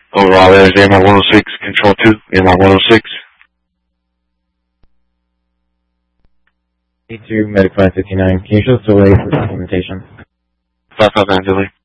Overall, there's AMI 106, Control 2, AMI 106. E2, Medic 559. Can you show us delay for documentation? 559 delay.